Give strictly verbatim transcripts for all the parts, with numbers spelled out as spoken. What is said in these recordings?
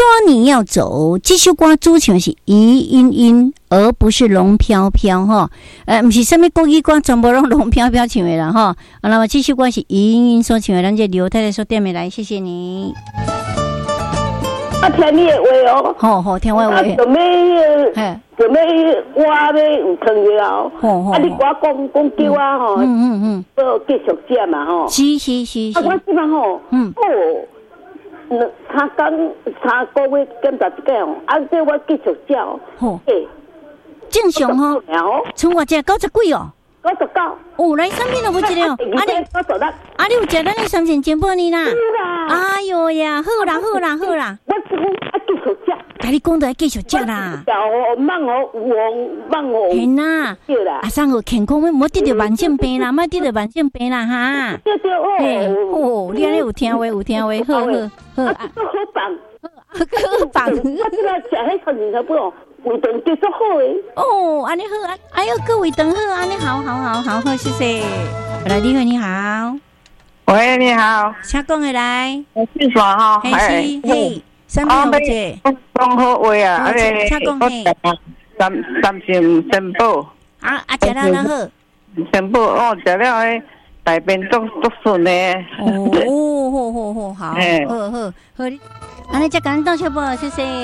说你要走，这首歌主唱是余音音，而不是龙飘飘哈。呃，不是什么国语歌，全部拢龙飘飘唱的啦哈。啊，那么这首歌是余音音所唱的，咱这刘太太所点的来，谢谢你。 啊，听你的话哦。 好好听我的话。 啊，准备，准备我要有汤了。好好。啊，你我讲讲叫我吼，嗯嗯嗯，要继续食嘛吼。 是是是是。 啊，我即摆吼，嗯，哦，三工三个月检查一个哦，啊，这我继续食哦。 好。诶，正常吼。剩我食九十几哦。 九十九。 哦，来三片都无一个哦。啊你，啊你有食咱的三线煎饼呢啦？ 是啦。 哎呦呀，好啦好啦好啦。 我是讲啊，继续食。 甲你讲都要继续食啦。 有哦，慢哦，有哦，慢哦。 嘿啦。对啦。啊，生活健康，莫莫得着慢性病啦，莫得着慢性病啦哈。 对对哦。 嘿，哦，你安尼有听话有听话，好好好。 啊，好棒。 好棒。我即摆食迄三线煎饼。胃肠结足好诶！ 哦，安尼好啊！哎呦，各位肠好，安尼好好好好好，谢谢。来，你好，你好。 喂，你好。 请讲的来。 我姓爽哈。 嘿是嘿，三名小姐。 讲好话啊！ 啊，请讲嘿。 三三线珍宝。 啊啊，食了哪好？ 珍宝哦，食了诶，大便足足顺诶。 哦，好好好好，好好好。安尼才感动小宝，谢谢。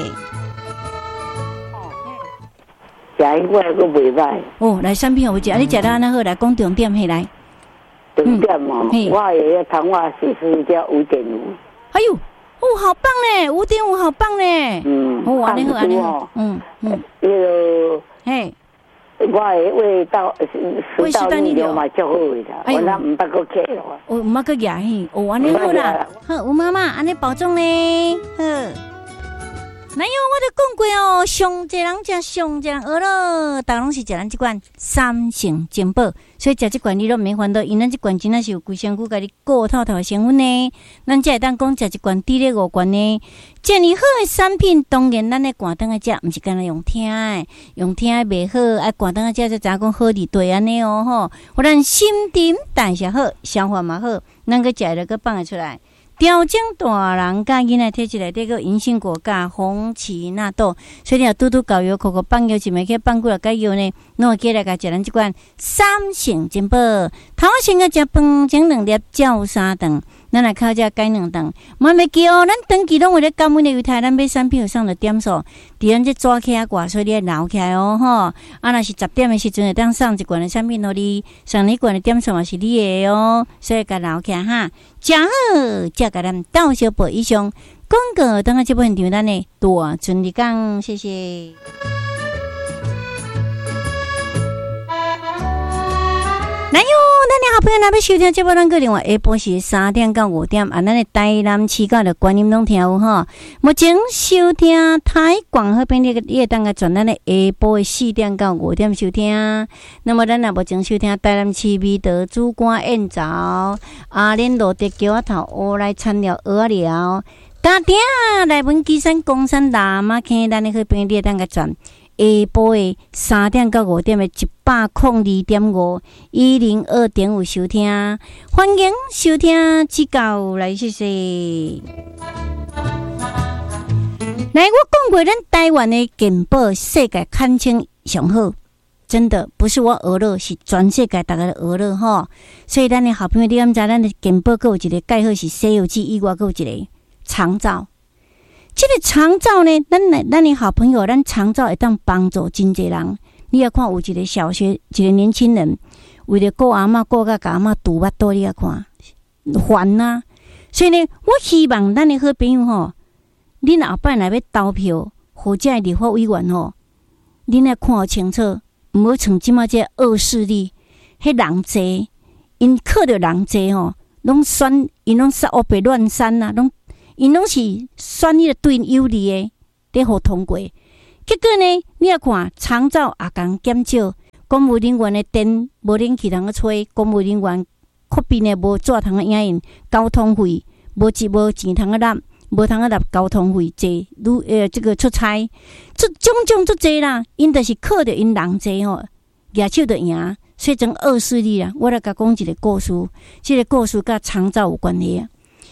食迄我个袂歹。 哦，来三片有食，你食到安那好，来讲重点嘿来。 重点哦，我也要谈话是是叫五点五。 哎呦，哦，好棒嘞，五点五好棒嘞。 嗯， 哦，安尼好，安尼好。嗯嗯。 那个， 嘿， 我的味道食道逆流嘛，足好的啦。我那唔捌个客咯。 哦，唔捌个牙嘿，哦，安尼好啦。好，吴妈妈，安尼保重嘞。好。哪有我都讲过哦，上济人食上济人学咯，大拢是食咱即款三性珍宝，所以食即款你都免烦恼，因咱即款真正是有规身躯甲你顾透透的成分呢。咱才会当讲食一罐低咧五罐呢，遮尔好的产品，当然咱咧寒顿个食，毋是干那用听的，用听的袂好，爱寒顿个食才知影讲好伫对安尼哦吼，互咱心情代谢好，消化嘛好，咱个食了个放会出来。调整大人甲囡仔体质内底个银杏果甲红荠纳豆，所以你若拄拄搞药，口口放药一枚去放几落解药呢？侬会记来甲食咱即款三性珍宝，头先个食饭前两粒，照三顿，咱来靠只改两顿。莫袂记哦，咱长期拢为咧感恩的犹太，咱买产品有上的点数，伫咱这抓起啊挂，所以你要留起来哦吼。啊，若是十点的时阵会当送一罐的产品互你，上一罐的点数嘛是你的哦，所以甲留起来哈。食好，才甲咱到小报以上广告，等下这部现场咱的大顺利讲，谢谢。来哟，咱的好朋友那边收听这部咱个另外下晡是三点到五点，啊，咱的台南市角的观音拢听有哈。目前收听台广那边那个夜当个转咱的下晡的四点到五点收听。那么咱也目前收听台南市美德主管燕巢、阿莲罗德桥头乌来餐寮鹅寮、家丁来文基山公山大马坑，咱的那边你当个转。下晡的三点到五点的一百零二点五一零二点五收听，欢迎收听指教来谢谢。来，我讲过，咱台湾的健保世界堪称上好，真的不是我娱乐，是全世界大家的娱乐哈。所以咱的好朋友，你敢知咱的健保还有一个介好是《西游记》以外，还有一个长照。这个长照呢，咱的咱的好朋友，咱长照会当帮助真侪人。你要看有一个小学一个年轻人，为了顾阿嬷顾甲甲阿嬷堵巴肚，你要看烦啊！所以呢，我希望咱的好朋友吼，恁后摆若要投票，或者立法委员吼，恁要看清楚，毋好像即马这恶势力，迄人济，因靠着人济吼，拢选，因拢杀乌白乱删啊，拢。因拢是选迄个对因有利的，得互通过。结果呢，你要看长照也共减少，公务人员的电无冷气通个吹，公务人员确实呢无纸通个影印，交通费无钱无钱通个纳，无通个纳交通费济，如呃这个出差，这种种足济啦，因就是靠着因人济吼，举手就赢，所以种恶势力啦。我来甲讲一个故事，这个故事甲长照有关系啊。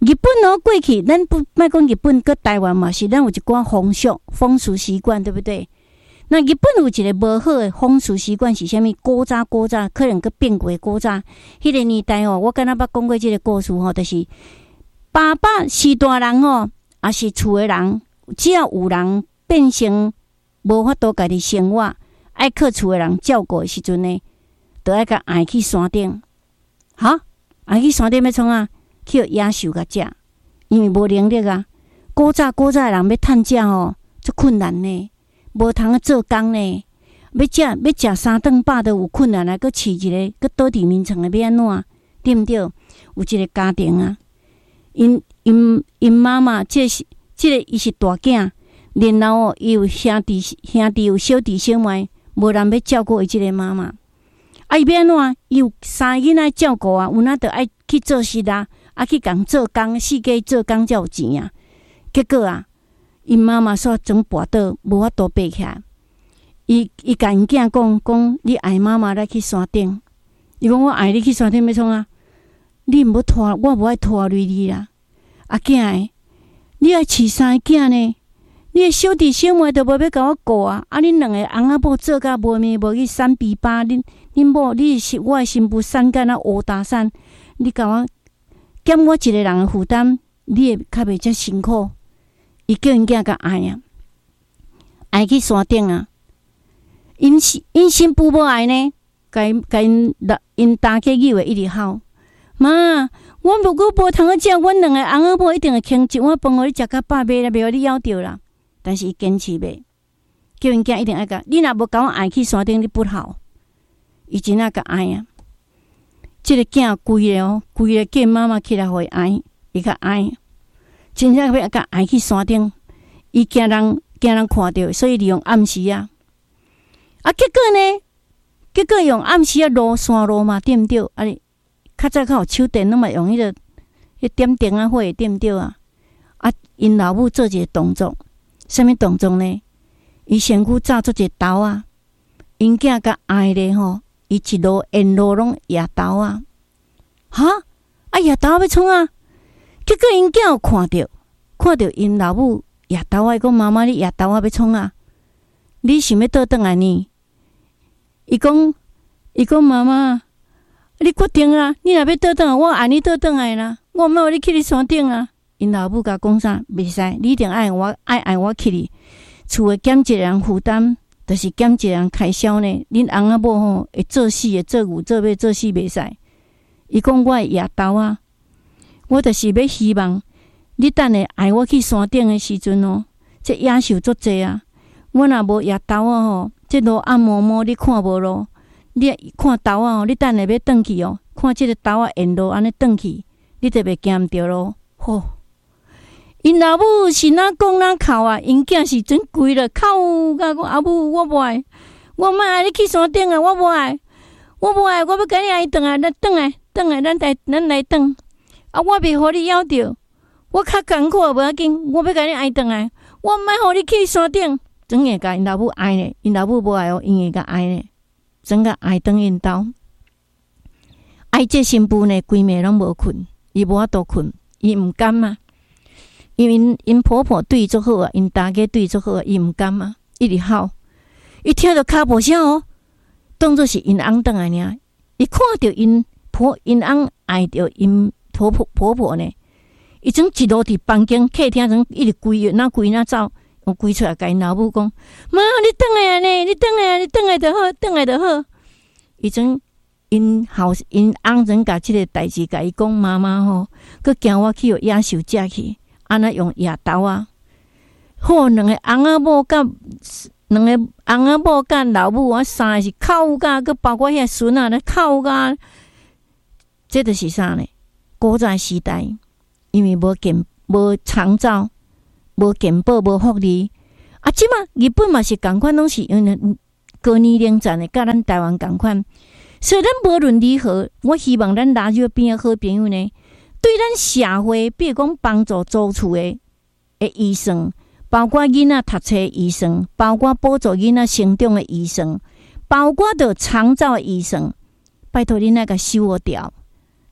日本哦，过去咱不莫讲日本，搁台湾嘛是咱有一寡风俗、风俗习惯，对不对？那日本有一个无好的风俗习惯是啥物？古早古早可能搁变过古早。迄个年代哦，我敢若捌讲过即个故事吼，就是爸爸是大人哦，也是厝的人，只要有人变成无法度家己生活，爱靠厝的人照顾的时阵呢，就爱甲挨去山顶。哈，挨去山顶要创啊？去野兽甲食，因为无能力啊。古早古早的人要趁食吼，足困难呢，无通做工呢。要食要食三顿饱都有困难啊，搁饲一个，搁倒伫眠床的要安怎？对毋对？有一个家庭啊，因因因妈妈，即是即个伊是大囝，然后哦，伊有兄弟兄弟有小弟小妹，无人要照顾伊即个妈妈。啊，伊要安怎？伊有三个囡仔照顾啊，有哪着爱去做事啊？啊，去共做工，四界做工才有钱啊。结果啊，因妈妈煞总跋倒，无法度爬起来。伊伊甲因囝讲讲，你爱妈妈来去山顶。伊讲我爱你去山顶要创啊？你毋要拖，我无爱拖累你啦。啊囝诶，你爱饲三个囝呢？你诶小弟小妹都无要甲我顾啊！啊，恁两个翁仔某做甲无面无去三比八，恁恁某你是我诶新妇三干啊乌大山，你甲我。减我一个人的负担，你会较袂遮辛苦。伊叫因囝甲爱啊，爱去山顶啊。因因新妇无爱呢，甲因甲因因大家友会一直吼。妈，我如果无通去食，阮两个翁仔某一定会轻一碗饭互你食甲饱袂啦，袂互你枵着啦。但是伊坚持袂，叫因囝一定爱甲。你若无甲我爱去山顶，你不好。伊真爱甲爱啊。即、這个囝规个哦，规个叫妈妈起来互伊爱，伊较爱，真正要甲爱去山顶，伊惊人惊人看到，所以利用暗时啊。啊，结果呢？结果用暗时啊落山路嘛，对毋对？啊，较早较有手电，拢嘛用迄、那个迄点灯啊火，对毋对啊？啊，因老母做一个动作，啥物动作呢？伊身躯炸出一个豆啊，因囝甲爱咧吼。伊一路沿路拢野豆啊，哈啊野豆要创啊！结果因囝有看到，看到因老母野豆啊，伊讲妈妈，你野豆啊要创啊？你想要倒转来呢？伊讲，伊讲妈妈，你决定啊！你若要倒转来，我爱你倒转来啦，我毋要你去你山顶啊！因老母甲讲啥？袂使，你一定爱我，爱爱我去哩，厝诶减一个人负担。就是减一个人开销呢，恁翁仔某吼会做事会做牛做马做事袂使。伊讲我会野豆啊，我就是要希望你等下爱我去山顶的时阵哦，这野兽足济啊。我若无野豆啊吼，这路暗摸摸你看无咯。你看豆啊吼，你等下要转去哦，看这个豆啊沿路安尼转去，你就袂惊着咯。吼、哦。因老母是哪讲哪哭啊？因囝是真规了，哭甲讲阿母，我无爱，我莫爱你去山顶啊！我无爱，我无爱，我要甲你爱转来，咱转来，转来，咱来，咱来转。啊，我袂互你枵着，我较艰苦无要紧，我要甲你爱转来，我毋爱互你去山顶。真个甲因老母爱呢，因老母无爱哦，因会甲爱呢，真个爱转因兜。爱这新妇呢，规暝拢无困，伊无法度困，伊毋甘嘛。因为因婆婆对伊足好啊，因大家对伊足好啊，伊毋甘啊，一直吼。伊听到脚步声哦，当作是因翁倒来尔。伊看到因婆因翁爱着因婆婆婆婆呢，伊种一路伫房间客厅种一直规哪规哪走，我规出来甲因老母讲：妈，你倒来啊呢？你倒来啊？你倒来就好，倒来就好。伊种因后因翁种甲即个代志甲伊讲，妈妈吼，佮惊我去互野兽食去。安那用野豆啊，好两个翁仔某甲两个翁仔某甲老母啊，三个是哭甲，佮包括遐孙啊咧哭甲，这就是啥呢？古早时代，因为无健无长照，无健保无福利，啊，即马日本嘛是共款，拢是因为高年龄层的，甲咱台湾共款，所以咱无论如何，我希望咱拉住边个好朋友呢？对咱社会，比如讲帮助租厝的的预算，包括囡仔读册的预算，包括补助囡仔成长的预算，包括着长照的预算，拜托恁那个收掉，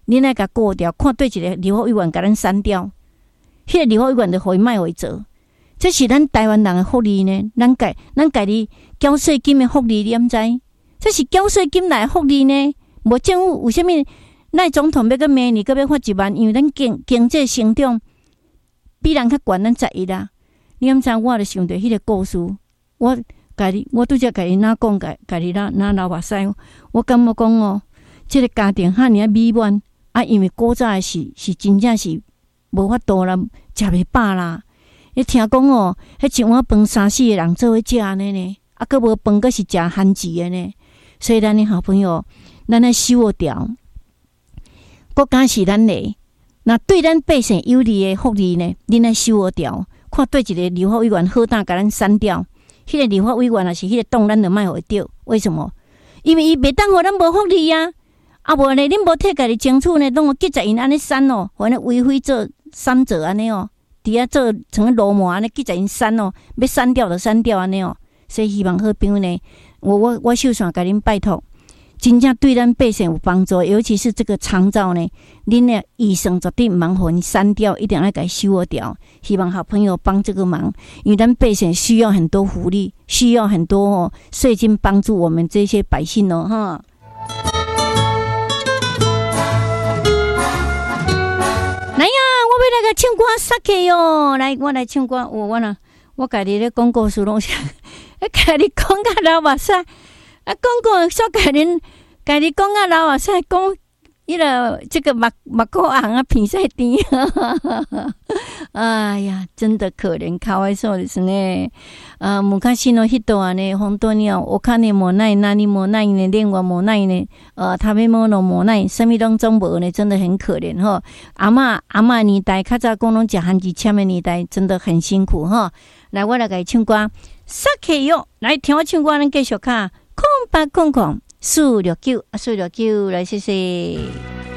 恁来甲过掉，看对一个立法委员甲咱删掉，迄、那个立法委员就互伊卖为做。这是咱台湾人的福利呢，咱家咱家己缴税金的福利，你毋知？这是缴税金来的福利呢。无政府为虾米赖总统要个明年个要发一万？因为咱经经济成长比人较悬，咱十一啦。你毋知？我就想着迄个故事，我家己我拄则家己哪讲，家家己哪哪流目屎，我感觉讲哦，即、这个家庭遐尔啊美满啊，因为古早是是真正是无法度啦，食袂饱啦。你听讲哦，迄一碗饭三四个人做伙食安尼呢，啊，佫无饭，佫是食番薯的呢。所以咱的好朋友，咱来守掉，国家是咱的，那对咱百姓有利的福利呢，恁来守掉。看对一个立法委员好胆甲咱删掉，迄、那个立法委员也是迄个洞，咱就卖互着。为什么？因为伊袂当互咱无福利啊！啊无呢，恁无替家己争取呢，拢记在因安尼删哦，互咱为非做三者安尼哦。伫遐做成罗马安尼，记在因删哦，要删掉就删掉安尼哦。所以希望好朋友呢，我我我秀伞甲恁拜托，真正对咱百姓有帮助，尤其是这个长照呢，恁的医生绝对毋通互因删掉，一定要甲伊修掉。希望好朋友帮这个忙，因为咱百姓需要很多福利，需要很多哦税金帮助我们这些百姓哦，哈。来呀，我要来个唱歌杀客哟！来，我来唱歌。哦、我呢，我家己咧讲故事拢是，家己讲甲流目屎，啊，讲讲煞家己家己讲甲流目屎，讲伊个这个目目眶红啊，鼻塞甜。哎呀，真的可怜，かわいそうですね。あ、昔の人はね、本当にお金もない、何もないね、電話もないね、呃，食べ物もない、什麼攏總無呢，真的很可憐哈。阿嬷阿嬷年代，較早講攏食番薯簽的年代，真的很辛苦哈。來，我來給唱歌，殺客喲！來聽我唱歌，咱繼續看，空八空空，四六九，四六九，來謝謝。